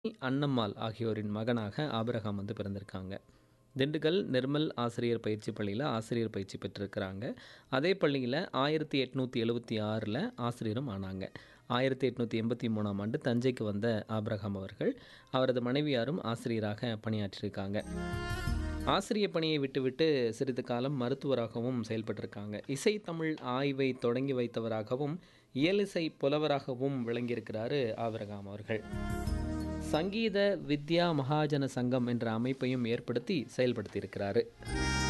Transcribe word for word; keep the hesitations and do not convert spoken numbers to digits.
அன்னம்மாள் ஆகியோரின் மகனாக ஆபிரகாம் வந்து பிறந்திருக்காங்க. திண்டுக்கல் நிர்மல் ஆசிரியர் பயிற்சி பள்ளியில் ஆசிரியர் பயிற்சி பெற்றிருக்கிறாங்க. அதே பள்ளியில் ஆயிரத்தி எட்நூற்றி எழுபத்தி ஆறில் ஆசிரியரும் ஆனாங்க. ஆயிரத்தி எட்நூற்றி எண்பத்தி மூணாம் ஆண்டு தஞ்சைக்கு வந்த ஆபிரகாம் அவர்கள் அவரது மனைவியாரும் ஆசிரியராக பணியாற்றியிருக்காங்க. ஆசிரிய பணியை விட்டுவிட்டு சிறிது காலம் மருத்துவராகவும் செயல்பட்டிருக்காங்க. இசை தமிழ் ஆய்வை தொடங்கி வைத்தவராகவும் இயலிசை புலவராகவும் விளங்கியிருக்கிறாரு ஆபிரகாம் அவர்கள். சங்கீத வித்யா மகாஜன சங்கம் என்ற அமைப்பையும் ஏற்படுத்தி செயல்படுத்தியிருக்கிறாரு.